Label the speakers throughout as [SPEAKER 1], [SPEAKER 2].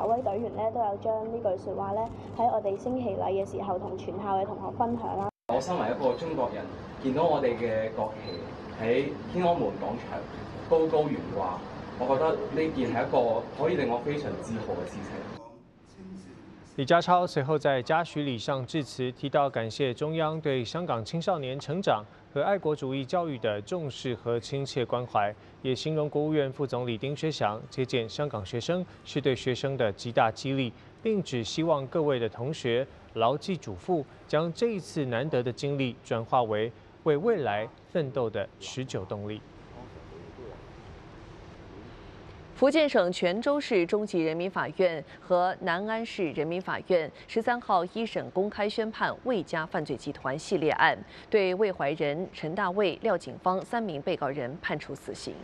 [SPEAKER 1] 位隊員咧都有將呢句説話咧喺我哋升旗禮嘅時候同全校嘅同學分享啦。
[SPEAKER 2] 我身為一個中國人，見到我哋嘅國旗喺天安門廣場高高懸掛，我覺得呢件係一個可以令我非常自豪嘅事情。
[SPEAKER 3] 李家超随后在嘉许礼上致辞，提到感谢中央对香港青少年成长和爱国主义教育的重视和亲切关怀，也形容国务院副总理丁薛祥接见香港学生是对学生的极大激励，并只希望各位的同学牢记嘱咐，将这一次难得的经历转化为未来奋斗的持久动力。
[SPEAKER 4] 福建省泉州市中级人民法院和南安市人民法院13号一审公开宣判魏家犯罪集团系列案，对魏怀仁、陈大卫、廖景芳3名被告人判处死刑。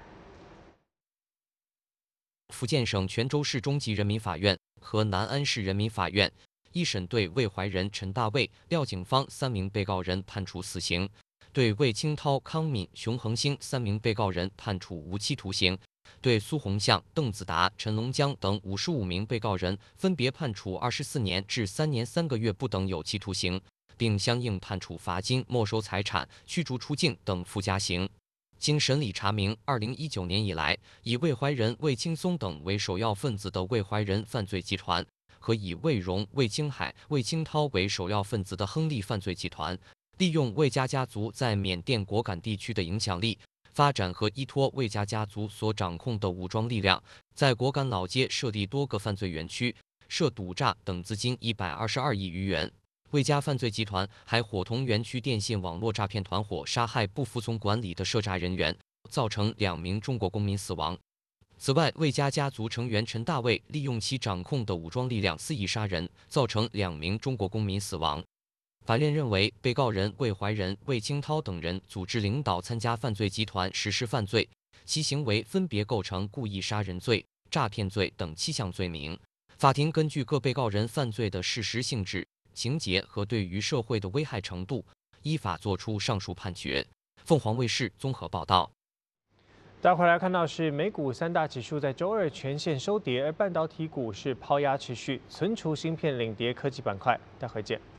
[SPEAKER 5] 福建省泉州市中级人民法院和南安市人民法院一审对魏怀仁、陈大卫、廖景芳3名被告人判处死刑，对魏清涛、康敏、熊恒星3名被告人判处无期徒刑。对苏宏向、邓子达、陈龙江等55名被告人分别判处24年至3年3个月不等有期徒刑，并相应判处罚金、没收财产、驱逐出境等附加刑。经审理查明，2019年以来，以魏怀仁、魏青松等为首要分子的魏怀仁犯罪集团和以魏荣、魏青海、魏青涛为首要分子的亨利犯罪集团，利用魏家家族在缅甸果敢地区的影响力，发展和依托魏家家族所掌控的武装力量，在果敢老街设立多个犯罪园区，涉赌诈等资金122亿余元。魏家犯罪集团还伙同园区电信网络诈骗团伙杀害不服从管理的涉诈人员，造成2名中国公民死亡。此外，魏家家族成员陈大卫利用其掌控的武装力量肆意杀人，造成2名中国公民死亡。法院认为，被告人魏怀仁、魏清涛等人组织领导参加犯罪集团实施犯罪，其行为分别构成故意杀人罪、诈骗罪等7项罪名。法庭根据各被告人犯罪的事实性质、情节和对于社会的危害程度，依法作出上述判决。凤凰卫视综合报道。
[SPEAKER 3] 待会来看到是美股3大指数在周二全线收跌，而半导体股是抛压持续，存储芯片领跌科技板块。待会见。